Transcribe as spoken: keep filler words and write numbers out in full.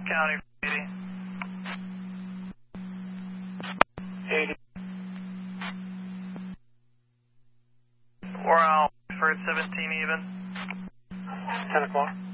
County eighty. eighty. We're out for seventeen even. ten o'clock.